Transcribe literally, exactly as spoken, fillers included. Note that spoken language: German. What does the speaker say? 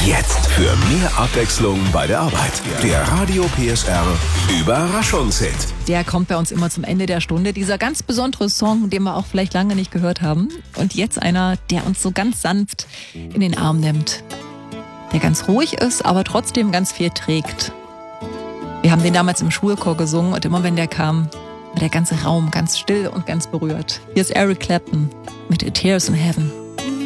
Jetzt für mehr Abwechslung bei der Arbeit. Der Radio P S R Überraschungshit. Der kommt bei uns immer zum Ende der Stunde. Dieser ganz besondere Song, den wir auch vielleicht lange nicht gehört haben. Und jetzt einer, der uns so ganz sanft in den Arm nimmt. Der ganz ruhig ist, aber trotzdem ganz viel trägt. Wir haben den damals im Schulchor gesungen und immer wenn der kam, war der ganze Raum ganz still und ganz berührt. Hier ist Eric Clapton mit A Tears in Heaven.